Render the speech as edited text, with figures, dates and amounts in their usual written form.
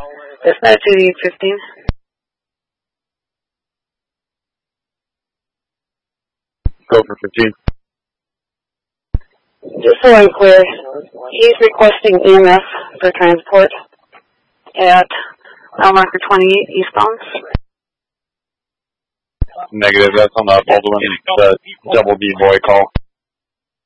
Dispatch 8815. Go for 15. Just so I'm clear, he's requesting EMS for transport at mile marker 28 eastbound. Negative, that's on the Baldwin, the double B boy call.